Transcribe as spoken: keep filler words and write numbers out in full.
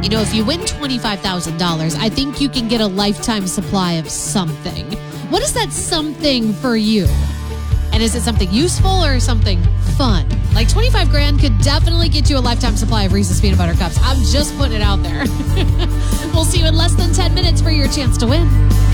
you know, if you win twenty-five thousand dollars, I think you can get a lifetime supply of something. What is that something for you? And is it something useful or something fun? Like twenty-five grand could definitely get you a lifetime supply of Reese's Peanut Butter Cups. I'm just putting it out there. We'll see you in less than ten minutes for your chance to win.